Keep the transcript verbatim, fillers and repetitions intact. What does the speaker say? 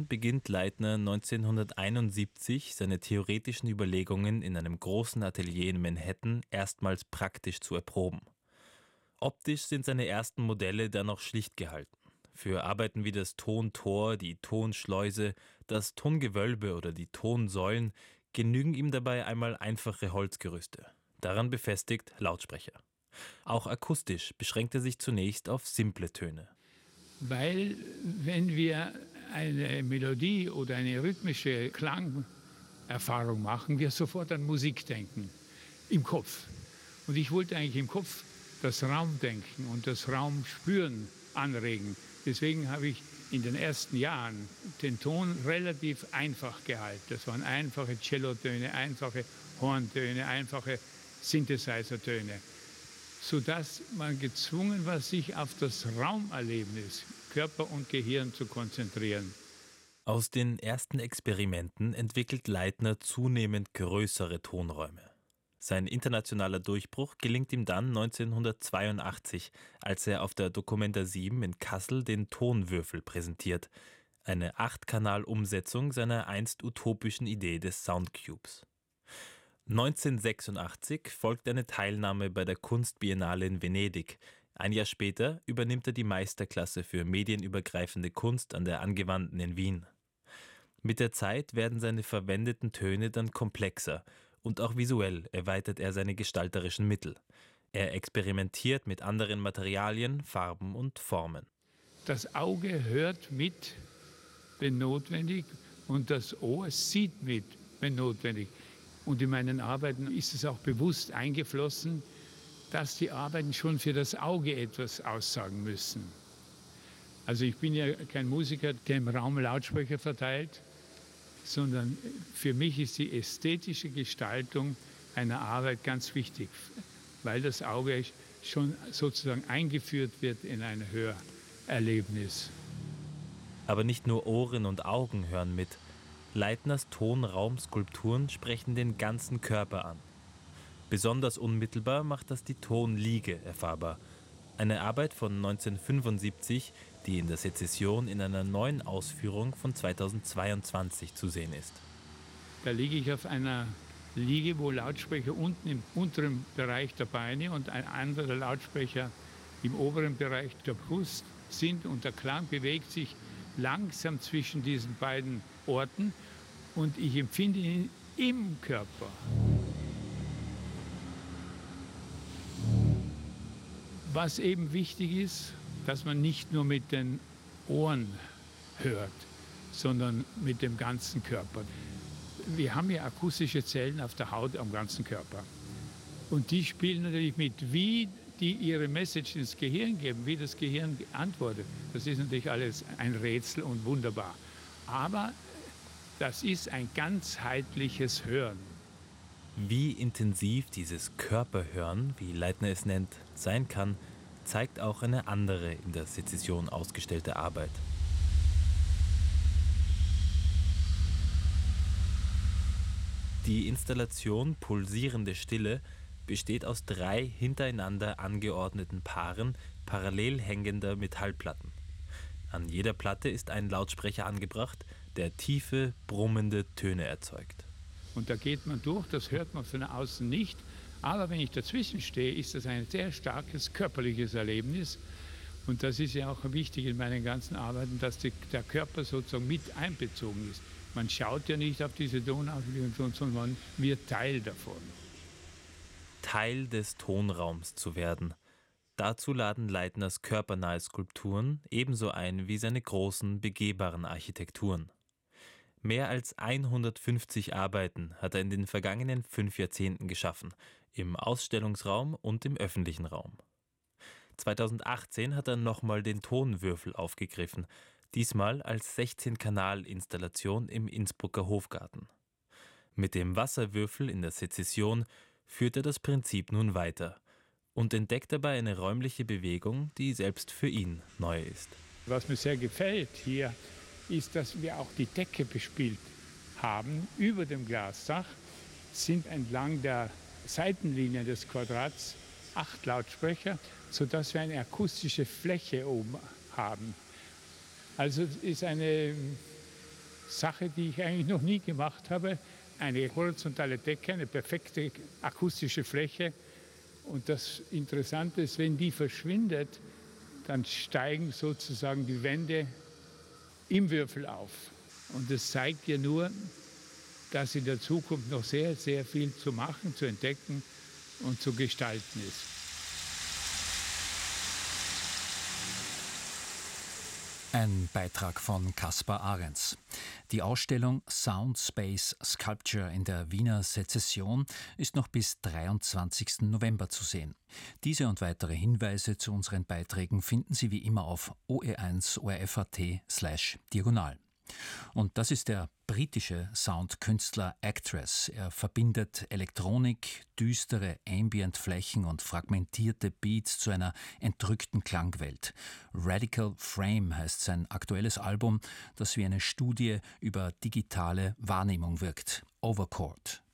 Jahren beginnt Leitner neunzehnhunderteinundsiebzig seine theoretischen Überlegungen in einem großen Atelier in Manhattan erstmals praktisch zu erproben. Optisch sind seine ersten Modelle dann noch schlicht gehalten. Für Arbeiten wie das Tontor, die Tonschleuse, das Tongewölbe oder die Tonsäulen genügen ihm dabei einmal einfache Holzgerüste. Daran befestigt Lautsprecher. Auch akustisch beschränkt er sich zunächst auf simple Töne. Weil, wenn wir eine Melodie oder eine rhythmische Klangerfahrung machen, wir sofort an Musik denken, im Kopf. Und ich wollte eigentlich im Kopf das Raumdenken und das Raumspüren anregen. Deswegen habe ich in den ersten Jahren den Ton relativ einfach gehalten. Das waren einfache Cellotöne, einfache Horntöne, einfache Synthesizer-Töne, sodass man gezwungen war, sich auf das Raumerlebnis, Körper und Gehirn zu konzentrieren. Aus den ersten Experimenten entwickelt Leitner zunehmend größere Tonräume. Sein internationaler Durchbruch gelingt ihm dann neunzehnhundertzweiundachtzig, als er auf der Documenta sieben in Kassel den Tonwürfel präsentiert, eine Achtkanal-Umsetzung seiner einst utopischen Idee des Soundcubes. neunzehnhundertsechsundachtzig folgt eine Teilnahme bei der Kunstbiennale in Venedig. Ein Jahr später übernimmt er die Meisterklasse für medienübergreifende Kunst an der Angewandten in Wien. Mit der Zeit werden seine verwendeten Töne dann komplexer und auch visuell erweitert er seine gestalterischen Mittel. Er experimentiert mit anderen Materialien, Farben und Formen. Das Auge hört mit, wenn notwendig, und das Ohr sieht mit, wenn notwendig. Und in meinen Arbeiten ist es auch bewusst eingeflossen, dass die Arbeiten schon für das Auge etwas aussagen müssen. Also ich bin ja kein Musiker, der im Raum Lautsprecher verteilt, sondern für mich ist die ästhetische Gestaltung einer Arbeit ganz wichtig, weil das Auge schon sozusagen eingeführt wird in ein Hörerlebnis. Aber nicht nur Ohren und Augen hören mit. Leitners Tonraumskulpturen sprechen den ganzen Körper an. Besonders unmittelbar macht das die Tonliege erfahrbar. Eine Arbeit von neunzehnhundertfünfundsiebzig, die in der Sezession in einer neuen Ausführung von zweitausendzweiundzwanzig zu sehen ist. Da liege ich auf einer Liege, wo Lautsprecher unten im unteren Bereich der Beine und ein anderer Lautsprecher im oberen Bereich der Brust sind. Und der Klang bewegt sich langsam zwischen diesen beiden Orten und ich empfinde ihn im Körper. Was eben wichtig ist, dass man nicht nur mit den Ohren hört, sondern mit dem ganzen Körper. Wir haben ja akustische Zellen auf der Haut am ganzen Körper. Und die spielen natürlich mit, wie die ihre Message ins Gehirn geben, wie das Gehirn antwortet. Das ist natürlich alles ein Rätsel und wunderbar. Aber das ist ein ganzheitliches Hören. Wie intensiv dieses Körperhören, wie Leitner es nennt, sein kann, zeigt auch eine andere in der Sezession ausgestellte Arbeit. Die Installation Pulsierende Stille besteht aus drei hintereinander angeordneten Paaren parallel hängender Metallplatten. An jeder Platte ist ein Lautsprecher angebracht, der tiefe, brummende Töne erzeugt. Und da geht man durch, das hört man von außen nicht. Aber wenn ich dazwischen stehe, ist das ein sehr starkes körperliches Erlebnis. Und das ist ja auch wichtig in meinen ganzen Arbeiten, dass die, der Körper sozusagen mit einbezogen ist. Man schaut ja nicht auf diese Tonaufnahmen, sondern man wird Teil davon. Teil des Tonraums zu werden. Dazu laden Leitners körpernahe Skulpturen ebenso ein wie seine großen, begehbaren Architekturen. Mehr als hundertfünfzig Arbeiten hat er in den vergangenen fünf Jahrzehnten geschaffen, im Ausstellungsraum und im öffentlichen Raum. zweitausendachtzehn hat er nochmal den Tonwürfel aufgegriffen, diesmal als sechzehn-Kanal-Installation im Innsbrucker Hofgarten. Mit dem Wasserwürfel in der Sezession führt er das Prinzip nun weiter und entdeckt dabei eine räumliche Bewegung, die selbst für ihn neu ist. Was mir sehr gefällt hier, ist, dass wir auch die Decke bespielt haben. Über dem Glasdach sind entlang der Seitenlinien des Quadrats acht Lautsprecher, sodass wir eine akustische Fläche oben haben. Also es ist eine Sache, die ich eigentlich noch nie gemacht habe. Eine horizontale Decke, eine perfekte akustische Fläche. Und das Interessante ist, wenn die verschwindet, dann steigen sozusagen die Wände im Würfel auf. Und das zeigt ja nur, dass in der Zukunft noch sehr, sehr viel zu machen, zu entdecken und zu gestalten ist. Ein Beitrag von Caspar Arens. Die Ausstellung Sound Space Sculpture in der Wiener Sezession ist noch bis dreiundzwanzigsten November zu sehen. Diese und weitere Hinweise zu unseren Beiträgen finden Sie wie immer auf o e eins o r f punkt a t slash diagonal. Und das ist der britische Soundkünstler Actress. Er verbindet Elektronik, düstere Ambient-Flächen und fragmentierte Beats zu einer entrückten Klangwelt. Radical Frame heißt sein aktuelles Album, das wie eine Studie über digitale Wahrnehmung wirkt. Overchord.